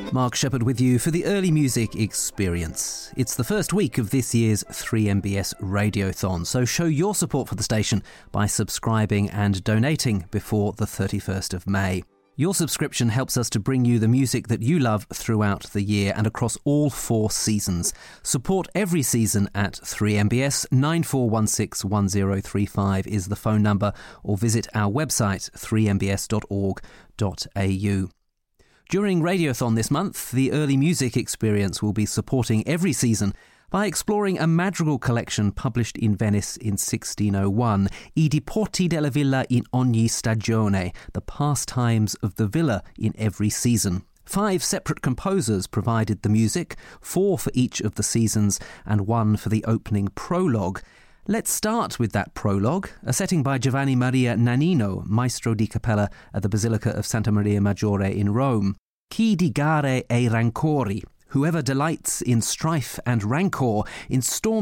Mark Shepherd with you for the Early Music Experience. It's the first week of this year's 3MBS Radiothon, so show your support for the station by subscribing and donating before the 31st of May. Your subscription helps us to bring you the music that you love throughout the year and across all 4 seasons. Support every season at 3MBS. 94161035 is the phone number, or visit our website 3mbs.org.au. During Radiothon this month, the Early Music Experience will be supporting every season by exploring a madrigal collection published in Venice in 1601, I diporti della villa in ogni stagione, the pastimes of the villa in every season. 5 separate composers provided the music, 4 for each of the seasons and 1 for the opening prologue. Let's start with that prologue, a setting by Giovanni Maria Nannino, Maestro di Cappella at the Basilica of Santa Maria Maggiore in Rome. Chi di gare e rancori, whoever delights in strife and rancour, in storm